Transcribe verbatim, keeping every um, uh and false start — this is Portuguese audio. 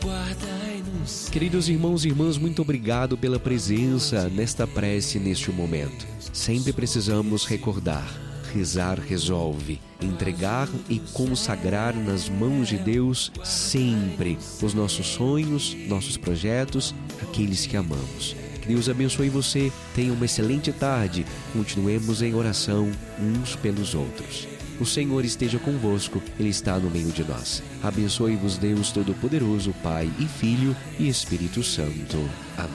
Queridos irmãos e irmãs, muito obrigado pela presença nesta prece, neste momento. Sempre precisamos recordar: rezar resolve, entregar e consagrar nas mãos de Deus sempre os nossos sonhos, nossos projetos, aqueles que amamos. Que Deus abençoe você, tenha uma excelente tarde, continuemos em oração uns pelos outros. O Senhor esteja convosco, Ele está no meio de nós. Abençoe-vos Deus Todo-Poderoso, Pai e Filho e Espírito Santo. Amém.